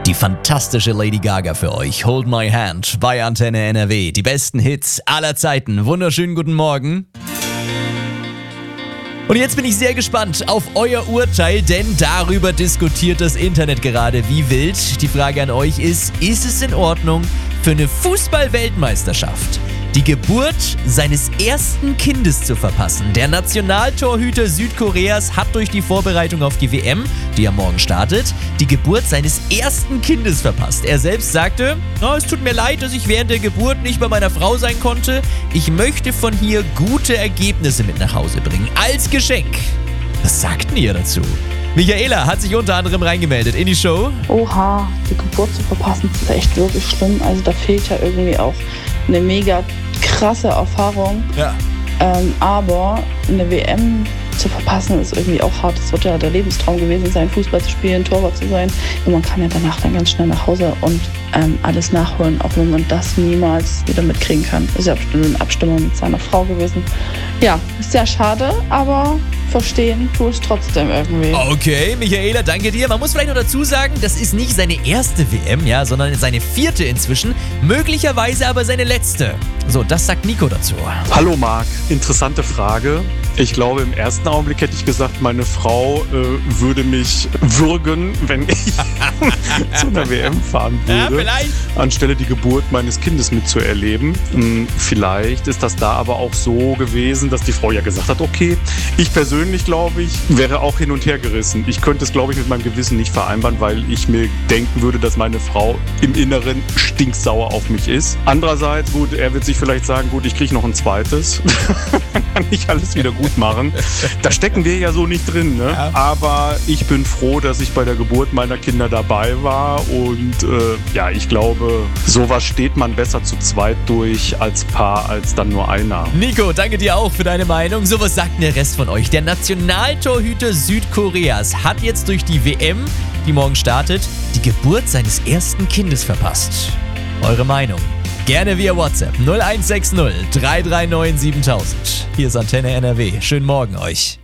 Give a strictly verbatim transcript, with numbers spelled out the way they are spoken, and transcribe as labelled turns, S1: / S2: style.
S1: Die fantastische Lady Gaga für euch. Hold My Hand bei Antenne N R W. Die besten Hits aller Zeiten. Wunderschönen guten Morgen. Und jetzt bin ich sehr gespannt auf euer Urteil, denn darüber diskutiert das Internet gerade wie wild. Die Frage an euch ist, ist es in Ordnung für eine Fußball-Weltmeisterschaft die Geburt seines ersten Kindes zu verpassen? Der Nationaltorhüter Südkoreas hat durch die Vorbereitung auf die W M, die ja morgen startet, die Geburt seines ersten Kindes verpasst. Er selbst sagte, oh, es tut mir leid, dass ich während der Geburt nicht bei meiner Frau sein konnte. Ich möchte von hier gute Ergebnisse mit nach Hause bringen, als Geschenk. Was sagt denn ihr dazu? Michaela hat sich unter anderem reingemeldet in die Show.
S2: Oha, die Geburt zu verpassen ist echt wirklich schlimm. Also da fehlt ja irgendwie auch eine mega krasse Erfahrung.
S1: Ja.
S2: Ähm, aber eine W M zu verpassen ist irgendwie auch hart. Es wird ja der Lebenstraum gewesen sein, Fußball zu spielen, Torwart zu sein. Und man kann ja danach dann ganz schnell nach Hause und ähm, alles nachholen, auch wenn man das niemals wieder mitkriegen kann. Ist ja bestimmt eine Abstimmung mit seiner Frau gewesen. Ja, ist sehr schade, aber verstehen tue ich trotzdem irgendwie.
S1: Okay, Michaela, danke dir. Man muss vielleicht noch dazu sagen, das ist nicht seine erste W M, ja, sondern seine vierte inzwischen. Möglicherweise aber seine letzte. So, das sagt Nico dazu.
S3: Hallo Marc, interessante Frage. Ich glaube, im ersten Augenblick hätte ich gesagt, meine Frau äh, würde mich würgen, wenn ich zu einer W M fahren würde,
S1: ja, vielleicht.
S3: anstelle die Geburt meines Kindes mitzuerleben. Hm, vielleicht ist das da aber auch so gewesen, dass die Frau ja gesagt hat, okay, ich persönlich, glaube ich, wäre auch hin und her gerissen. Ich könnte es, glaube ich, mit meinem Gewissen nicht vereinbaren, weil ich mir denken würde, dass meine Frau im Inneren stinksauer auf mich ist. Andererseits, gut, er wird sich vielleicht sagen, gut, ich kriege noch ein zweites. Kann ich alles wieder gut machen. Da stecken wir ja so nicht drin, ne? Ja. Aber ich bin froh, dass ich bei der Geburt meiner Kinder dabei war und äh, ja, ich glaube, sowas steht man besser zu zweit durch als Paar, als dann nur einer.
S1: Nico, danke dir auch für deine Meinung. So, was sagt denn der Rest von euch? Der Nationaltorhüter Südkoreas hat jetzt durch die W M, die morgen startet, die Geburt seines ersten Kindes verpasst. Eure Meinung? Gerne via WhatsApp null eins sechs null drei drei neun siebentausend. Hier ist Antenne N R W. Schönen Morgen euch.